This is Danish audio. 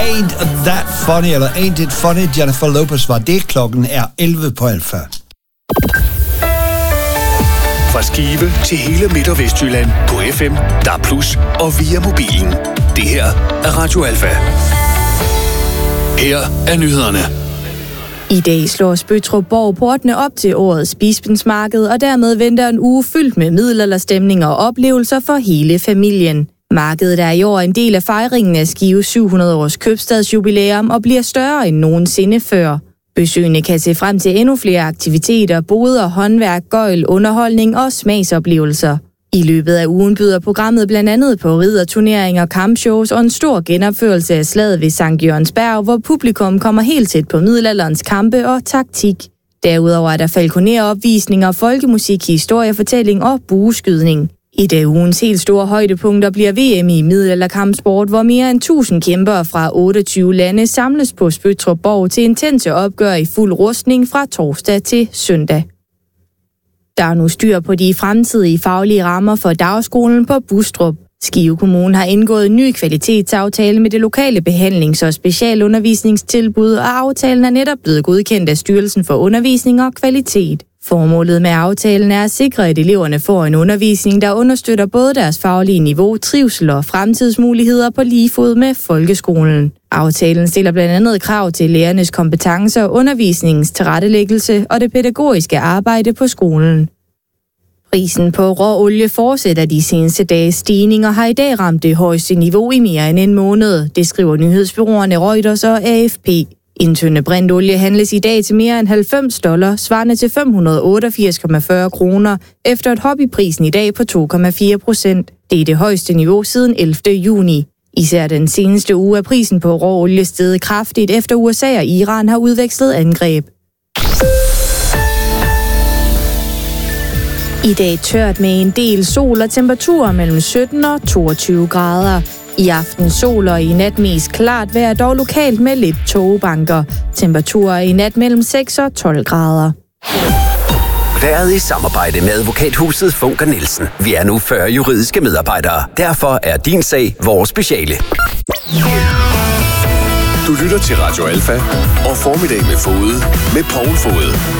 Ain't That Funny, eller Ain't It Funny, Jennifer Lopez var det. Klokken er 11:40. Fra Skive til hele Midt- og Vestjylland på FM, DAB+ og via mobilen. Det her er Radio Alfa. Her er nyhederne. I dag slår Spøttrup-Borg portene op til årets Bispensmarked, og dermed venter en uge fyldt med middelalderstemninger og oplevelser for hele familien. Markedet er i år en del af fejringen af Skive 700-års købstadsjubilæum og bliver større end nogensinde før. Besøgende kan se frem til endnu flere aktiviteter, boder, håndværk, gøgl, underholdning og smagsoplevelser. I løbet af ugen byder programmet blandt andet på ridderturneringer, kampshows og en stor genopførelse af slaget ved Sankt Jørgensberg, hvor publikum kommer helt tæt på middelalderens kampe og taktik. Derudover er der falconeropvisninger, folkemusik, historiefortælling og bueskydning. Et af ugens helt store højdepunkter bliver VM i middelalderkampsport, hvor mere end 1000 kæmpere fra 28 lande samles på Spøttrup-Borg til intense opgør i fuld rustning fra torsdag til søndag. Der er nu styr på de fremtidige faglige rammer for dagskolen på Bustrup. Skive Kommune har indgået en ny kvalitetsaftale med det lokale behandlings- og specialundervisningstilbud, og aftalen er netop blevet godkendt af Styrelsen for Undervisning og Kvalitet. Formålet med aftalen er at sikre, at eleverne får en undervisning, der understøtter både deres faglige niveau, trivsel og fremtidsmuligheder på lige fod med folkeskolen. Aftalen stiller blandt andet krav til lærernes kompetencer, undervisningens tilrettelæggelse og det pædagogiske arbejde på skolen. Prisen på råolie fortsætter de seneste dages stigninger, har i dag ramt det højeste niveau i mere end en måned. Det skriver nyhedsbureauerne Reuters og AFP. En tønde brintolie handles i dag til mere end $90, svarende til 588,40 kroner, efter et hop i prisen i dag på 2,4%. Det er det højeste niveau siden 11. juni. Især den seneste uge er prisen på råolie steget kraftigt, efter USA og Iran har udvekslet angreb. I dag tørt med en del sol og temperaturer mellem 17 og 22 grader. I aften sol og i nat mest klart vejr, dog lokalt med lidt tågebanker. Temperaturer i nat mellem 6 og 12 grader. Været i samarbejde med Advokathuset Funk & Nielsen. Vi er nu 40 juridiske medarbejdere. Derfor er din sag vores speciale. Du lytter til Radio Alfa og Formiddag med Fode med Poul Fode.